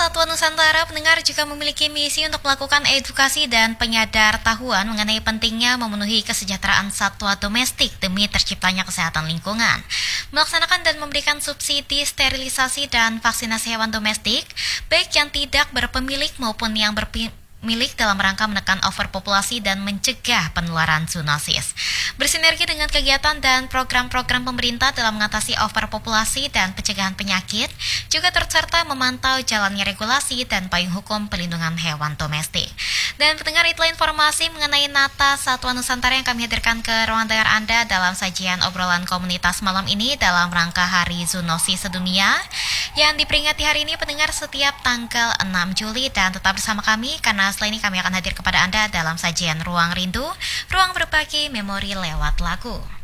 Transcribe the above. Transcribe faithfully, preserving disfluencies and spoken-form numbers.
Satwa Nusantara pendengar juga memiliki misi untuk melakukan edukasi dan penyadartahuan mengenai pentingnya memenuhi kesejahteraan satwa domestik demi terciptanya kesehatan lingkungan. Melaksanakan dan memberikan subsidi sterilisasi dan vaksinasi hewan domestik, baik yang tidak berpemilik maupun yang berpemilik milik dalam rangka menekan overpopulasi dan mencegah penularan zoonosis. Bersinergi dengan kegiatan dan program-program pemerintah dalam mengatasi overpopulasi dan pencegahan penyakit, juga turut serta memantau jalannya regulasi dan payung hukum pelindungan hewan domestik. Dan pendengar, itulah informasi mengenai Nata Satwa Nusantara yang kami hadirkan ke ruang dengar Anda dalam sajian obrolan komunitas malam ini dalam rangka Hari Zoonosis Sedunia yang diperingati hari ini pendengar setiap tanggal enam Juli, dan tetap bersama kami karena setelah ini kami akan hadir kepada Anda dalam sajian Ruang Rindu, ruang berbagi memori lewat lagu.